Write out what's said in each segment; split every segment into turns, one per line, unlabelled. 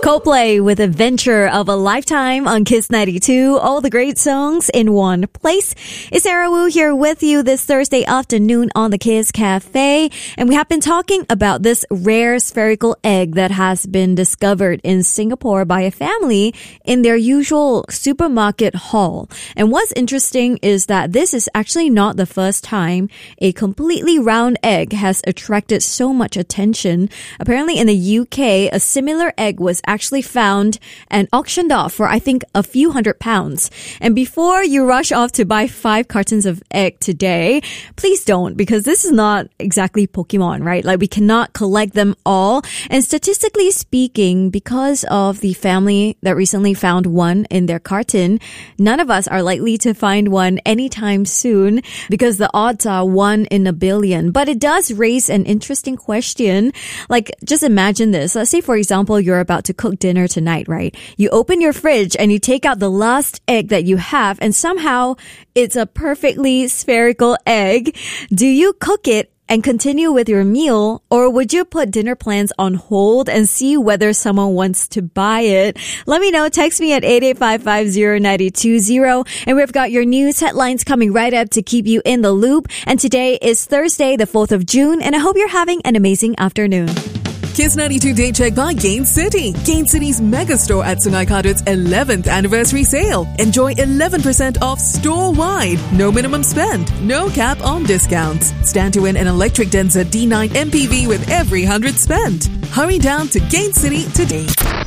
Coldplay with Adventure of a Lifetime on Kiss 92. All the great songs in one place. It's Sarah Wu here with you this Thursday afternoon on the Kiss Cafe. And we have been talking about this rare spherical egg that has been discovered in Singapore by a family in their usual supermarket haul. And what's interesting is that this is actually not the first time a completely round egg has attracted so much attention. Apparently in the UK, a similar egg was actually found and auctioned off for, I think, a few £100s. And before you rush off to buy 5 cartons of egg today, please don't, because this is not exactly Pokemon, right? Like, we cannot collect them all. And statistically speaking, because of the family that recently found one in their carton, none of us are likely to find one anytime soon because the odds are 1 in a billion. But it does raise an interesting question. Like, just imagine this. Let's say, for example, you're about to cook dinner tonight, right? You open your fridge and you take out the last egg that you have, and somehow it's a perfectly spherical egg. Do you cook it and continue with your meal, or would you put dinner plans on hold and see whether someone wants to buy it? Let me know. Text me at 88550-920. And we've got your news headlines coming right up to keep you in the loop. And today is Thursday, the 4th of June, and I hope you're having an amazing afternoon.
Kiss 92 Day Check by Gain City. Gain City's mega store at Sungai Kadut's 11th anniversary sale. Enjoy 11% off store-wide. No minimum spend. No cap on discounts. Stand to win an electric Denza D9 MPV with every 100 spent. Hurry down to Gain City today.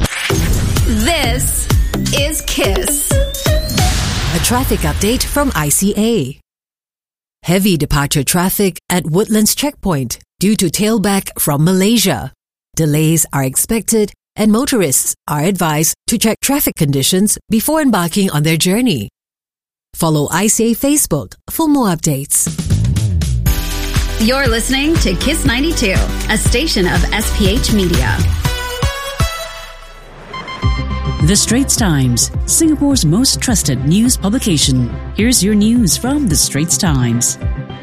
This is Kiss.
A traffic update from ICA. Heavy departure traffic at Woodlands Checkpoint due to tailback from Malaysia. Delays are expected, and motorists are advised to check traffic conditions before embarking on their journey. Follow ICA Facebook for more updates.
You're listening to Kiss 92, a station of SPH Media.
The Straits Times, Singapore's most trusted news publication. Here's your news from The Straits Times.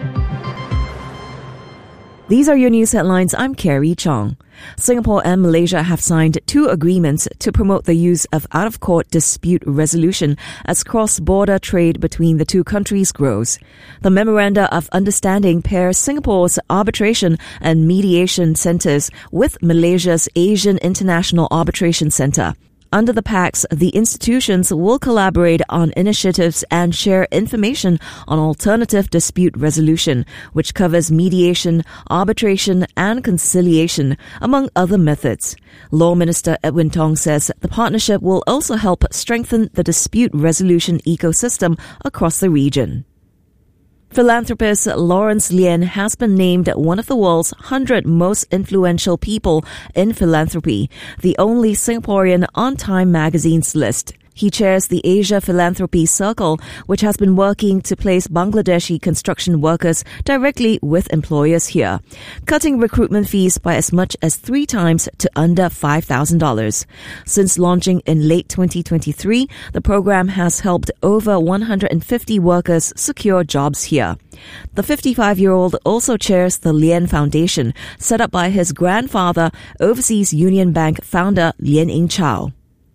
These are your news headlines. I'm Carrie Chong. Singapore and Malaysia have signed 2 agreements to promote the use of out-of-court dispute resolution as cross-border trade between the 2 countries grows. The Memoranda of Understanding pairs Singapore's arbitration and mediation centres with Malaysia's Asian International Arbitration Centre. Under the pacts, the institutions will collaborate on initiatives and share information on alternative dispute resolution, which covers mediation, arbitration, and conciliation, among other methods. Law Minister Edwin Tong says the partnership will also help strengthen the dispute resolution ecosystem across the region. Philanthropist Lawrence Lien has been named one of the world's 100 most influential people in philanthropy, the only Singaporean on Time magazine's list. He chairs the Asia Philanthropy Circle, which has been working to place Bangladeshi construction workers directly with employers here, cutting recruitment fees by as much as 3 times to under $5,000. Since launching in late 2023, the program has helped over 150 workers secure jobs here. The 55-year-old also chairs the Lien Foundation, set up by his grandfather, Overseas Union Bank founder Lien Ing Chow.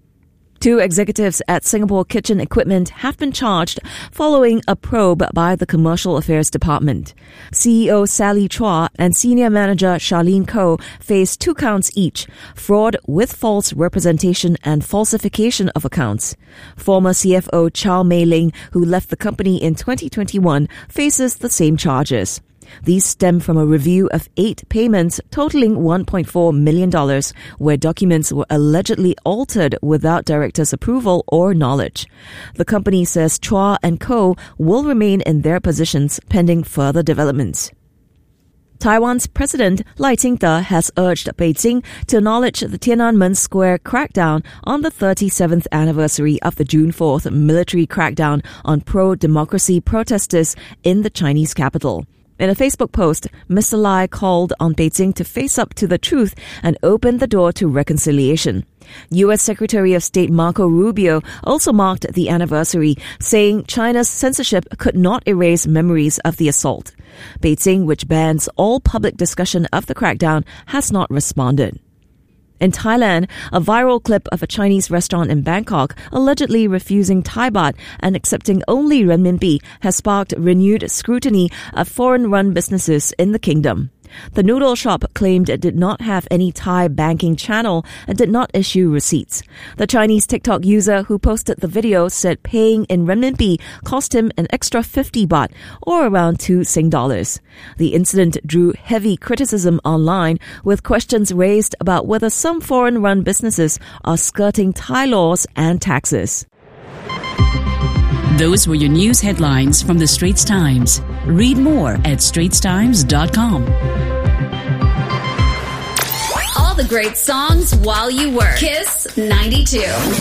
2 executives at Singapore Kitchen Equipment have been charged following a probe by the Commercial Affairs Department. CEO Sally Chua and Senior Manager Charlene Koh face 2 counts each, fraud with false representation and falsification of accounts. Former CFO Chow Mei Ling, who left the company in 2021, faces the same charges. These stem from a review of 8 payments totaling $1.4 million, where documents were allegedly altered without directors' approval or knowledge. The company says Chua and Co. will remain in their positions pending further developments. Taiwan's President Lai Ching-te has urged Beijing to acknowledge the Tiananmen Square crackdown on the 37th anniversary of the June 4th military crackdown on pro-democracy protesters in the Chinese capital. In a Facebook post, Mr. Lai called on Beijing to face up to the truth and open the door to reconciliation. U.S. Secretary of State Marco Rubio also marked the anniversary, saying China's censorship could not erase memories of the assault. Beijing, which bans all public discussion of the crackdown, has not responded. In Thailand, a viral clip of a Chinese restaurant in Bangkok allegedly refusing Thai baht and accepting only renminbi has sparked renewed scrutiny of foreign-run businesses in the kingdom. The noodle shop claimed it did not have any Thai banking channel and did not issue receipts. The Chinese TikTok user who posted the video said paying in renminbi cost him an extra 50 baht, or around 2 Sing dollars. The incident drew heavy criticism online, with questions raised about whether some foreign-run businesses are skirting Thai laws and taxes.
Those were your news headlines from The Straits Times. Read more at straitstimes.com.
All the great songs while you work. Kiss 92.